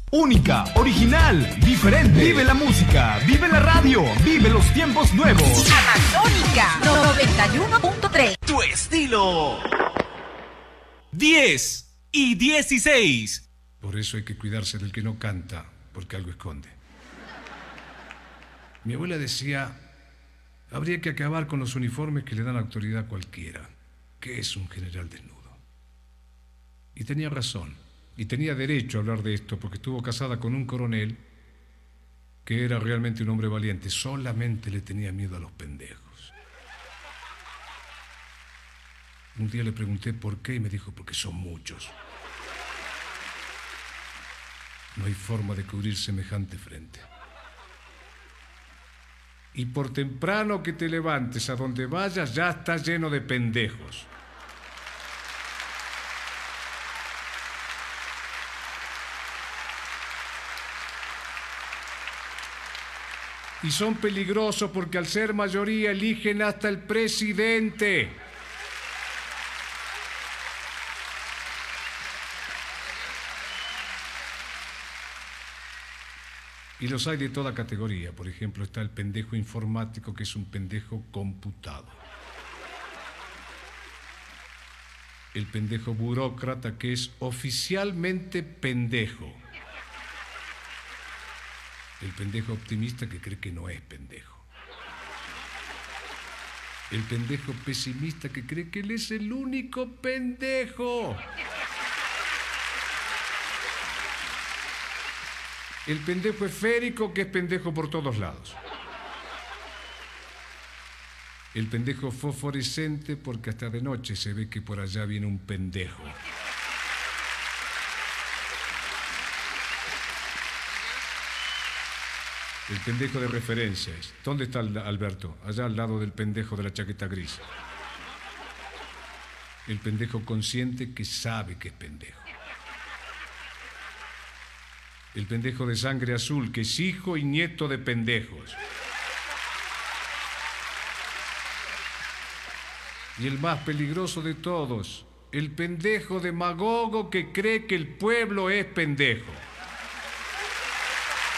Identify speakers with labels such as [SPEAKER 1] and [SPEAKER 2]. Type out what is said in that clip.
[SPEAKER 1] Única, original, diferente. Vive la música, vive la radio, vive los tiempos nuevos.
[SPEAKER 2] Amazónica 91.3.
[SPEAKER 1] Tu estilo.
[SPEAKER 3] 10 y 16.
[SPEAKER 4] Por eso hay que cuidarse del que no canta, porque algo esconde. Mi abuela decía, habría que acabar con los uniformes que le dan autoridad a cualquiera. ¿Qué es un general desnudo? Y tenía razón, y tenía derecho a hablar de esto, porque estuvo casada con un coronel que era realmente un hombre valiente, solamente le tenía miedo a los pendejos. Un día le pregunté por qué y me dijo, porque son muchos. No hay forma de cubrir semejante frente. Y por temprano que te levantes, a donde vayas, ya está lleno de pendejos. Y son peligrosos porque al ser mayoría eligen hasta el presidente. Y los hay de toda categoría. Por ejemplo, está el pendejo informático, que es un pendejo computado. El pendejo burócrata, que es oficialmente pendejo. El pendejo optimista, que cree que no es pendejo. El pendejo pesimista, que cree que él es el único pendejo. El pendejo esférico, que es pendejo por todos lados. El pendejo fosforescente, porque hasta de noche se ve que por allá viene un pendejo. El pendejo de referencia es. ¿Dónde está Alberto? Allá al lado del pendejo de la chaqueta gris. El pendejo consciente, que sabe que es pendejo. El pendejo de sangre azul, que es hijo y nieto de pendejos. Y el más peligroso de todos, el pendejo demagogo, que cree que el pueblo es pendejo.